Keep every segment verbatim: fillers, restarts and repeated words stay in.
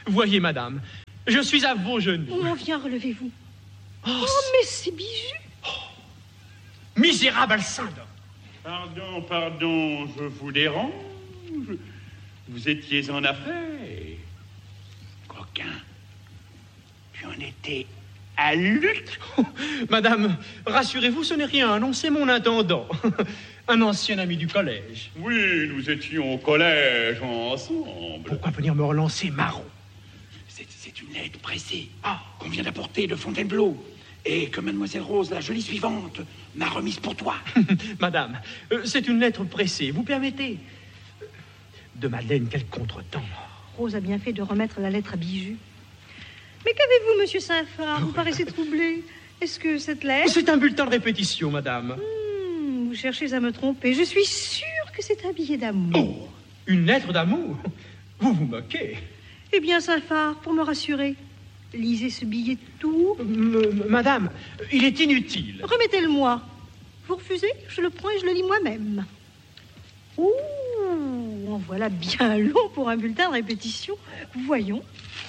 Voyez, madame, je suis à vos genoux. Oh, mon viens, relevez-vous. Oh, oh mais ces bijoux. Oh, misérable Alcindor. Pardon, pardon, je vous dérange. Vous étiez en affaires. Coquin, tu en étais à lutte. Oh, madame, rassurez-vous, ce n'est rien, non, c'est mon intendant. Un ancien ami du collège. Oui, nous étions au collège ensemble. Pourquoi venir me relancer, marron? C'est, c'est une lettre pressée ah. qu'on vient d'apporter de Fontainebleau et que Mademoiselle Rose, la jolie suivante, m'a remise pour toi. Madame, euh, c'est une lettre pressée, vous permettez? De Madeleine, quel contretemps. Rose a bien fait de remettre la lettre à Bijou. Mais qu'avez-vous, monsieur Saint-Phar? Vous paraissez troublé. Est-ce que cette lettre... C'est un bulletin de répétition, madame. Hmm, vous cherchez à me tromper. Je suis sûre que c'est un billet d'amour. Oh, une lettre d'amour? Vous vous moquez. Eh bien, Saint-Phar, pour me rassurer, lisez ce billet tout. M- madame, il est inutile. Remettez-le-moi. Vous refusez? Je le prends et je le lis moi-même. Ouh, en voilà bien long pour un bulletin de répétition. Voyons.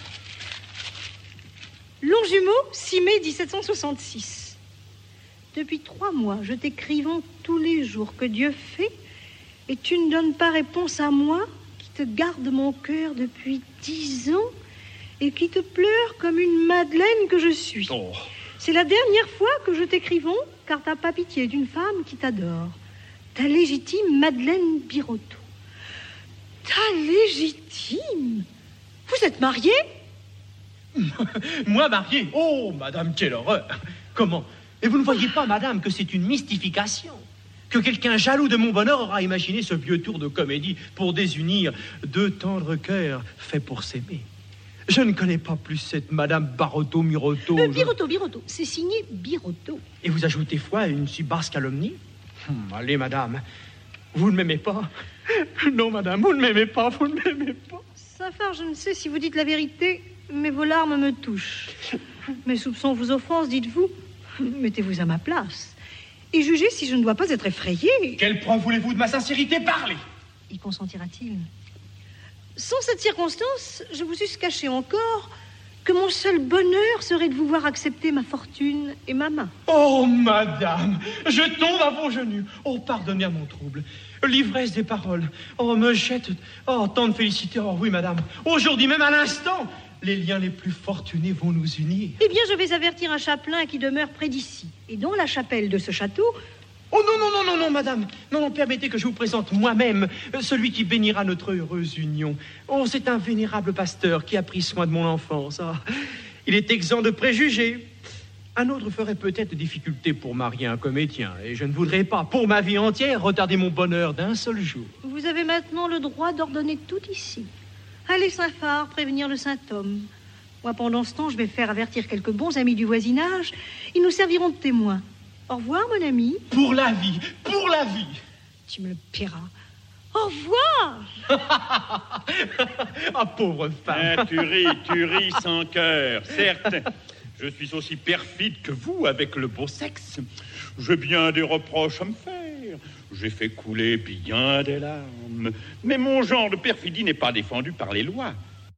Longjumeau, six mai dix-sept cent soixante-six. Depuis trois mois, je t'écrivant tous les jours que Dieu fait, et tu ne donnes pas réponse à moi, qui te garde mon cœur depuis dix ans, et qui te pleure comme une Madeleine que je suis. Oh. C'est la dernière fois que je t'écrivons, car t'as pas pitié d'une femme qui t'adore. Ta légitime Madeleine Birotteau. Ta légitime? Vous êtes mariée? Moi marié? Oh, madame, quelle horreur! Comment? Et vous ne voyez pas, madame, que c'est une mystification? Que quelqu'un jaloux de mon bonheur aura imaginé ce vieux tour de comédie pour désunir deux tendres cœurs faits pour s'aimer? Je ne connais pas plus cette madame Barotteau, Mirotteau... Euh, Birotteau, je... Birotteau, c'est signé Birotteau. Et vous ajoutez foi à une si basse calomnie? hum, Allez, madame, vous ne m'aimez pas? Non, madame, vous ne m'aimez pas, vous ne m'aimez pas. Saint-Phar, je ne sais si vous dites la vérité, mais vos larmes me touchent. Mes soupçons vous offensent, dites-vous. Mettez-vous à ma place et jugez si je ne dois pas être effrayée. Quelle preuve voulez-vous de ma sincérité? Parlez. Y consentira-t-il? Sans cette circonstance, je vous eusse caché encore que mon seul bonheur serait de vous voir accepter ma fortune et ma main. Oh, madame, je tombe à vos genoux. Oh, pardonnez à mon trouble. L'ivresse des paroles. Oh, me jette. Oh, tant de félicité. Oh, oui, madame. Aujourd'hui même, à l'instant, les liens les plus fortunés vont nous unir. Eh bien, je vais avertir un chapelain qui demeure près d'ici. Et dans la chapelle de ce château... Oh, non, non, non, non, non, madame. Non, non, permettez que je vous présente moi-même celui qui bénira notre heureuse union. Oh, c'est un vénérable pasteur qui a pris soin de mon enfance. Ah, il est exempt de préjugés. Un autre ferait peut-être de difficulté pour marier un comédien. Et je ne voudrais pas, pour ma vie entière, retarder mon bonheur d'un seul jour. Vous avez maintenant le droit d'ordonner tout ici. Allez, Saint-Phar, prévenir le Saint-Homme. Moi, pendant ce temps, je vais faire avertir quelques bons amis du voisinage. Ils nous serviront de témoins. Au revoir, mon ami. Pour la vie, pour la vie. Tu me le paieras. Au revoir. Ah, pauvre femme. Ah, tu ris, tu ris sans cœur, certes. Je suis aussi perfide que vous avec le beau sexe. J'ai bien des reproches à me faire. J'ai fait couler bien des larmes. Mais mon genre de perfidie n'est pas défendu par les lois.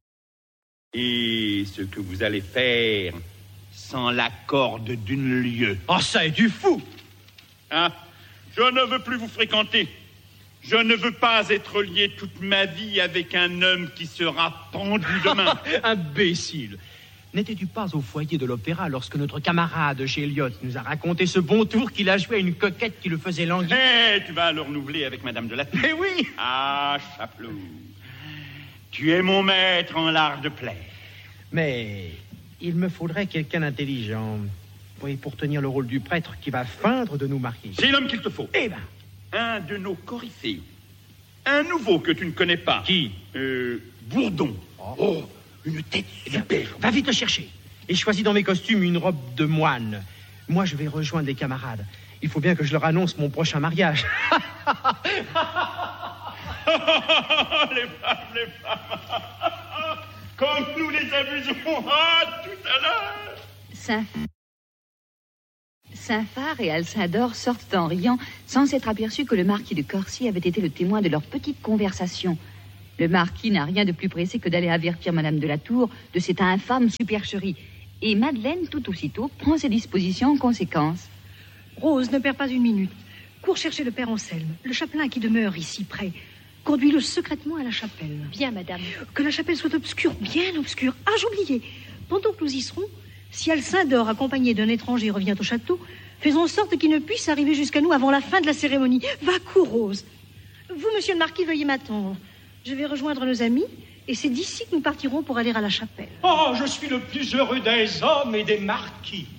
Et ce que vous allez faire sans l'accord d'une lieue. Oh, ça est du fou. Ah, je ne veux plus vous fréquenter. Je ne veux pas être lié toute ma vie avec un homme qui sera pendu demain. Imbécile. N'étais-tu pas au foyer de l'opéra lorsque notre camarade Géliot nous a raconté ce bon tour qu'il a joué à une coquette qui le faisait languir? Eh, tu vas le renouveler avec Madame de la Tour. Eh oui. Ah, Chaplou, tu es mon maître en l'art de plaire. Mais il me faudrait quelqu'un d'intelligent, oui, pour tenir le rôle du prêtre qui va feindre de nous marier. C'est l'homme qu'il te faut. Eh ben, un de nos coryphées. Un nouveau que tu ne connais pas. Qui? Euh, Bourdon. Oh, oh une tête superbe. Va vite le chercher. Et choisis dans mes costumes une robe de moine. Moi, je vais rejoindre les camarades. Il faut bien que je leur annonce mon prochain mariage. les femmes, les femmes. Comme nous les amuserons. Ah, tout à l'heure. Saint... Saint-Phar et Alcindor sortent en riant, sans s'être aperçus que le marquis de Corcy avait été le témoin de leur petite conversation. Le marquis n'a rien de plus pressé que d'aller avertir Madame de la Tour de cette infâme supercherie. Et Madeleine, tout aussitôt, prend ses dispositions en conséquence. Rose, ne perds pas une minute. Cours chercher le père Anselme, le chapelain qui demeure ici près. Conduis-le secrètement à la chapelle. Bien, madame. Que la chapelle soit obscure, bien obscure. Ah, j'oubliais. Pendant que nous y serons, si Alcin d'Or, accompagné d'un étranger, revient au château, faisons en sorte qu'il ne puisse arriver jusqu'à nous avant la fin de la cérémonie. Va, cours, Rose. Vous, monsieur le marquis, veuillez m'attendre. Je vais rejoindre nos amis, et c'est d'ici que nous partirons pour aller à la chapelle. Oh, je suis le plus heureux des hommes et des marquis.